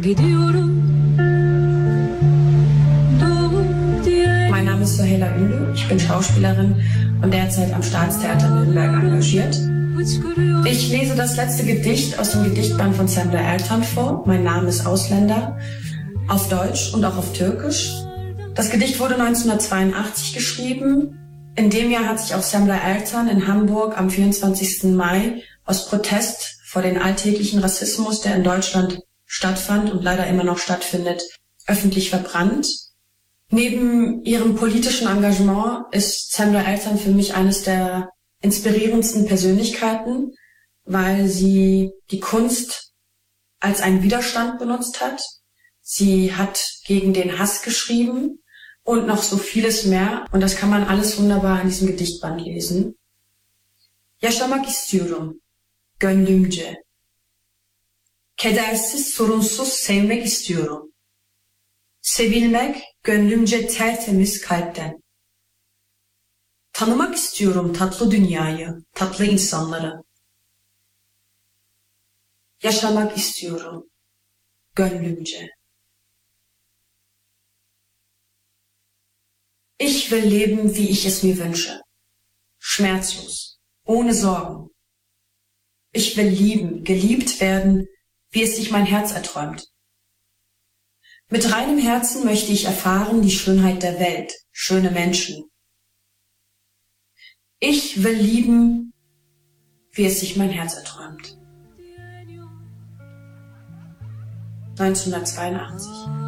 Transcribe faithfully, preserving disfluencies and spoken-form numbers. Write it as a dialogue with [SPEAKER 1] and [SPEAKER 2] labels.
[SPEAKER 1] Mein Name ist Sohela Ünlü, ich bin Schauspielerin und derzeit am Staatstheater Nürnberg engagiert. Ich lese das letzte Gedicht aus dem Gedichtband von Semra Ertan vor. Mein Name ist Ausländer, auf Deutsch und auch auf Türkisch. Das Gedicht wurde neunzehnhundertzweiundachtzig geschrieben. In dem Jahr hat sich auch Semra Ertan in Hamburg am vierundzwanzigsten Mai aus Protest vor den alltäglichen Rassismus, der in Deutschland stattfand und leider immer noch stattfindet, öffentlich verbrannt. Neben ihrem politischen Engagement ist Semra Ertan für mich eines der inspirierendsten Persönlichkeiten, weil sie die Kunst als einen Widerstand benutzt hat. Sie hat gegen den Hass geschrieben und noch so vieles mehr. Und das kann man alles wunderbar in diesem Gedichtband lesen. Yaşamak istiyorum, gönlümce. Kedersiz, sorunsuz sevmek istiyorum. Sevilmek, gönlümce tertemiz kalpten. Tanımak istiyorum tatlı dünyayı, tatlı insanları. Yaşamak istiyorum, gönlümce. Ich will leben, wie ich es mir wünsche. Schmerzlos, ohne Sorgen. Ich will lieben, geliebt werden, wie es sich mein Herz erträumt. Mit reinem Herzen möchte ich erfahren die Schönheit der Welt, schöne Menschen. Ich will lieben, wie es sich mein Herz erträumt. neunzehnhundertzweiundachtzig